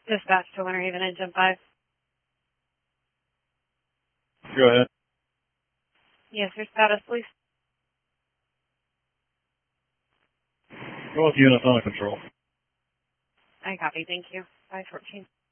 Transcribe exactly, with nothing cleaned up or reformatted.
Dispatch to Winter Haven Engine five. Go ahead. Yes, your status, please. Both units under control. I copy, thank you. five fourteen.